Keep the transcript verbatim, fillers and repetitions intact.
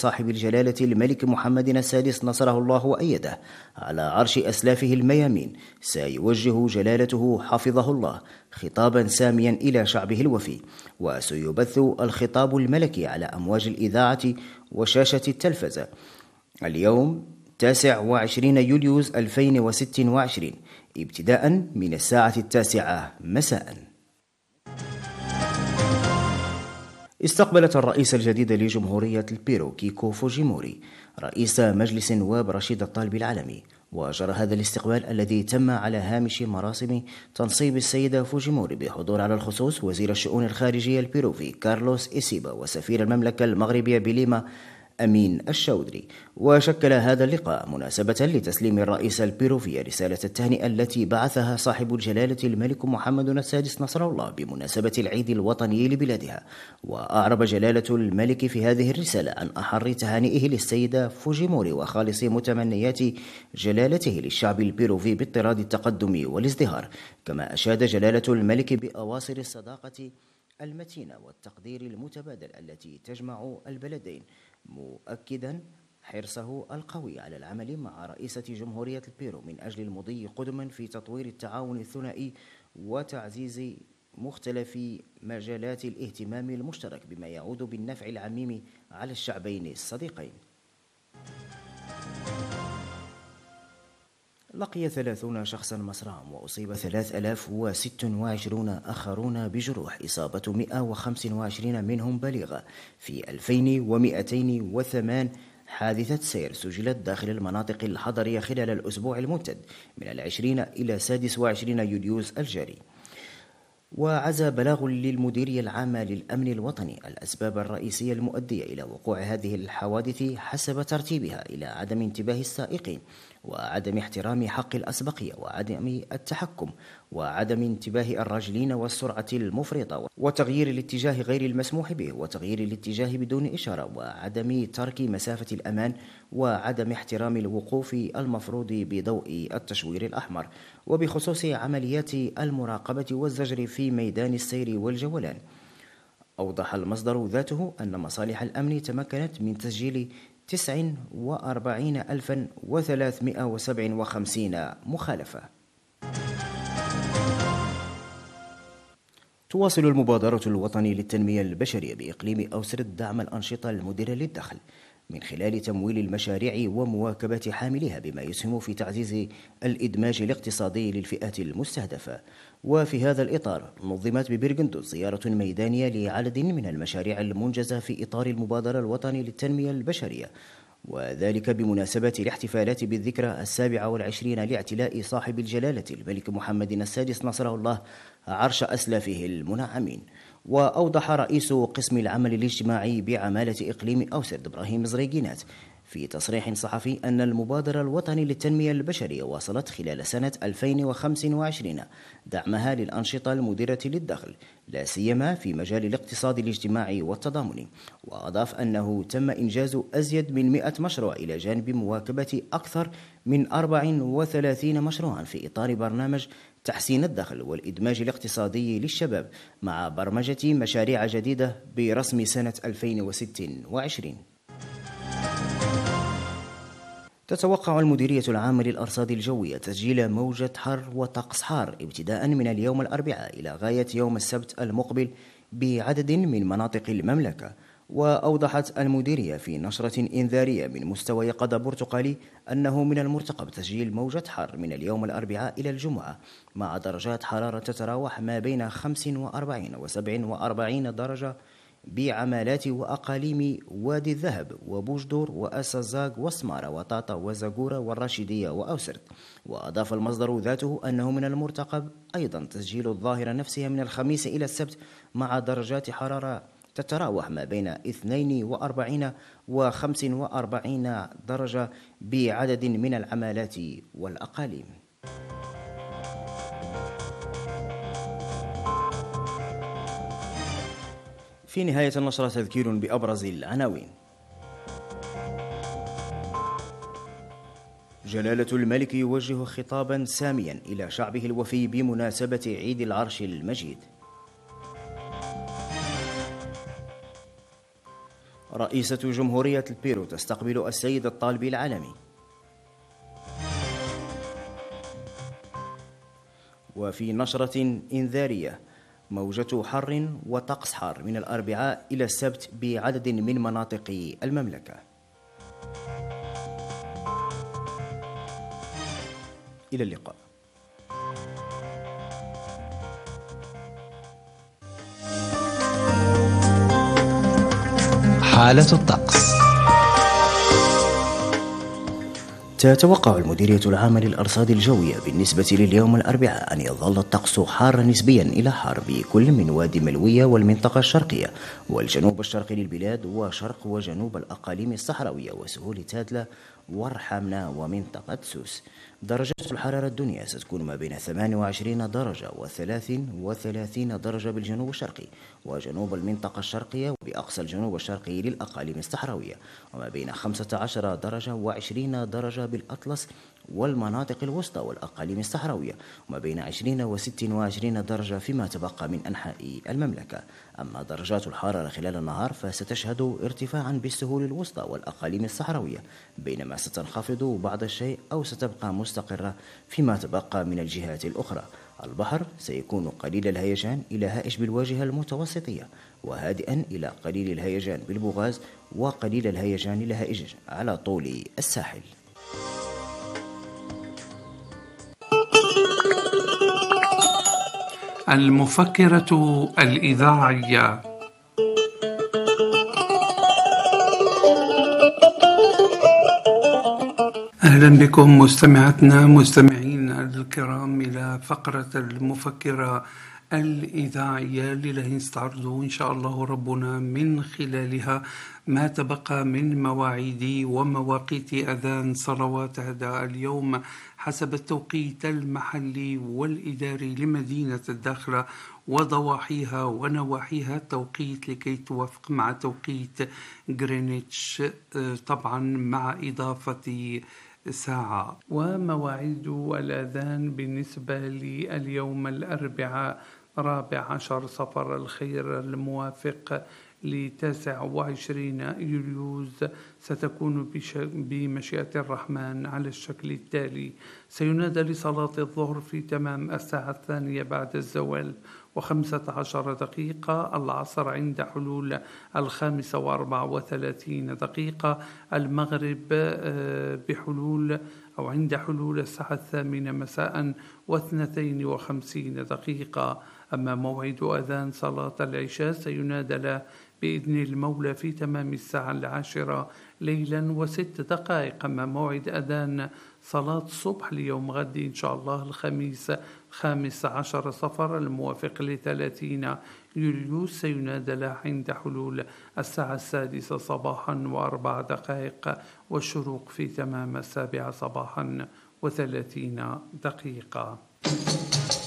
صاحب الجلالة الملك محمد السادس نصره الله وأيده على عرش أسلافه الميامين، سيوجه جلالته حفظه الله خطابا ساميا إلى شعبه الوفي، وسيبث الخطاب الملكي على أمواج الإذاعة وشاشة التلفزة اليوم تاسع وعشرين يوليوز ألفين وستة وعشرين ابتداء من الساعة التاسعة مساء. استقبلت الرئيس الجديد لجمهورية البيرو كيكو فوجيموري رئيس مجلس نواب رشيد الطالب العالمي، وجرى هذا الاستقبال الذي تم على هامش مراسم تنصيب السيدة فوجيموري بحضور على الخصوص وزير الشؤون الخارجية البيروفي كارلوس إيسيبا وسفير المملكة المغربية بليما أمين الشودري. وشكل هذا اللقاء مناسبة لتسليم الرئيس البيروفي رسالة التهنئة التي بعثها صاحب الجلالة الملك محمد السادس نصره الله بمناسبة العيد الوطني لبلادها. وأعرب جلالة الملك في هذه الرسالة عن أحر تهانئه للسيدة فوجيموري وخالص متمنيات جلالته للشعب البيروفي باضطراد التقدم والازدهار، كما أشاد جلالة الملك بأواصر الصداقة المتينة والتقدير المتبادل التي تجمع البلدين، مؤكدا حرصه القوي على العمل مع رئيسة جمهورية البيرو من أجل المضي قدما في تطوير التعاون الثنائي وتعزيز مختلف مجالات الاهتمام المشترك بما يعود بالنفع العميم على الشعبين الصديقين. لقي ثلاثون شخصا مصرعا وأصيب ثلاثة آلاف وستة وعشرين آخرون بجروح، إصابة مئة وخمسة وعشرين منهم بليغة، في ألفين ومئتين وثمانية حادثة سير سجلت داخل المناطق الحضرية خلال الأسبوع الممتد من العشرين إلى سادس وعشرين يوليوز الجاري. وعزى بلاغ للمديرية العامة للأمن الوطني الأسباب الرئيسية المؤدية إلى وقوع هذه الحوادث حسب ترتيبها إلى عدم انتباه السائقين، وعدم احترام حق الأسبقية، وعدم التحكم، وعدم انتباه الراجلين، والسرعة المفرطة، وتغيير الاتجاه غير المسموح به، وتغيير الاتجاه بدون إشارة، وعدم ترك مسافة الأمان، وعدم احترام الوقوف المفروض بضوء التشوير الأحمر، وبخصوص عمليات المراقبة والزجر في ميدان السير والجولان. أوضح المصدر ذاته أن مصالح الأمن تمكنت من تسجيل تسعة وأربعين ألفا وثلاثمئة وسبعة وخمسين مخالفة. تواصل المبادرة الوطنية للتنمية البشرية بإقليم أوسرد دعم الأنشطة المدرة للدخل من خلال تمويل المشاريع ومواكبة حاملها، بما يسهم في تعزيز الإدماج الاقتصادي للفئات المستهدفة. وفي هذا الإطار نظمت ببرغندوس زيارة ميدانية لعدد من المشاريع المنجزة في إطار المبادرة الوطنية للتنمية البشرية، وذلك بمناسبة الاحتفالات بالذكرى السابعة والعشرين لاعتلاء صاحب الجلالة الملك محمد السادس نصره الله عرش أسلافه المنعمين. وأوضح رئيس قسم العمل الاجتماعي بعمالة إقليم أوسرد إبراهيم زريجينات في تصريح صحفي أن المبادرة الوطنية للتنمية البشرية واصلت خلال سنة ألفين وخمسة وعشرين دعمها للأنشطة المديرة للدخل، لا سيما في مجال الاقتصاد الاجتماعي والتضامن. وأضاف أنه تم إنجاز أزيد من مئة مشروع إلى جانب مواكبة أكثر من أربع وثلاثين مشروعا في إطار برنامج تحسين الدخل والإدماج الاقتصادي للشباب مع برمجة مشاريع جديدة برسم سنة ألفين وستة وعشرين. تتوقع المديرية العامة للأرصاد الجوية تسجيل موجة حر وطقس حار ابتداء من اليوم الأربعاء إلى غاية يوم السبت المقبل بعدد من مناطق المملكة. وأوضحت المديرية في نشرة إنذارية من مستوى يقظة برتقالي أنه من المرتقب تسجيل موجة حر من اليوم الأربعاء إلى الجمعة مع درجات حرارة تتراوح ما بين خمسة وأربعين وسبعة وأربعين درجة بعمالات وأقاليم وادي الذهب وبوجدور وأسازاغ وسمارة وطاطا وزاغورة والراشدية وأوسرد. وأضاف المصدر ذاته أنه من المرتقب أيضا تسجيل الظاهرة نفسها من الخميس إلى السبت مع درجات حرارة تتراوح ما بين اثنين وأربعين وخمسة وأربعين درجة بعدد من العمالات والأقاليم. في نهاية النشرة تذكير بأبرز العناوين. جلالة الملك يوجه خطابا ساميا إلى شعبه الوفي بمناسبة عيد العرش المجيد. رئيسة جمهورية البيرو تستقبل السيد الطالب العالمي. وفي نشرة إنذارية: موجة حر وطقس حار من الأربعاء إلى السبت بعدد من مناطق المملكة. إلى اللقاء. حالة الطقس. تتوقع المديرية العامة للأرصاد الجوية بالنسبة لليوم الأربعاء أن يظل الطقس حارا نسبيا إلى حار بكل من وادي ملوية والمنطقة الشرقية والجنوب الشرقي للبلاد وشرق وجنوب الأقاليم الصحراوية وسهول تادلة ورحمنا ومنطقة سوس. درجات الحرارة الدنيا ستكون ما بين ثمانية وعشرين درجة وثلاث وثلاثين درجة بالجنوب الشرقي وجنوب المنطقة الشرقية وبأقصى الجنوب الشرقي للأقاليم الصحراوية، وما بين خمسة عشر درجة وعشرين درجة بالأطلس والمناطق الوسطى والأقاليم الصحراوية، وما بين عشرين وست وعشرين درجة فيما تبقى من أنحاء المملكة. أما درجات الحرارة خلال النهار فستشهد ارتفاعا بالسهول الوسطى والأقاليم الصحراوية، بينما ستنخفض بعض الشيء أو ستبقى مستقرة فيما تبقى من الجهات الأخرى. البحر سيكون قليل الهيجان إلى هائج بالواجهة المتوسطية، وهادئا إلى قليل الهيجان بالبوغاز، وقليل الهيجان إلى هائج على طول الساحل. المفكرة الإذاعية. أهلا بكم مستمعتنا مستمعين الكرام إلى فقرة المفكرة الإذاعية اللي نستعرض إن شاء الله ربنا من خلالها ما تبقى من مواعيد ومواقيت أذان صلوات هذا اليوم حسب التوقيت المحلي والإداري لمدينة الداخلة وضواحيها ونواحيها توقيت لكي توافق مع توقيت غرينتش، طبعا مع إضافة ساعة. ومواعيد الأذان بالنسبة لليوم الأربعاء رابع عشر صفر الخير الموافق لتاسع وعشرين يوليوز ستكون بمشيئة الرحمن على الشكل التالي: سينادى لصلاة الظهر في تمام الساعة الثانية بعد الزوال وخمسة عشر دقيقة، العصر عند حلول الخامسة وأربعة وثلاثين دقيقة، المغرب بحلول أو عند حلول الساعة الثامنة مساء واثنتين وخمسين دقيقة. أما موعد أذان صلاة العشاء سينادى له بإذن المولى في تمام الساعة العاشرة ليلا وست دقائق. أما موعد أذان صلاة الصبح ليوم غد إن شاء الله الخميس خامس عشر صفر الموافق لثلاثين يوليو سينادى له عند حلول الساعة السادسة صباحا وأربع دقائق والشروق في تمام السابعة صباحا وثلاثين دقيقة.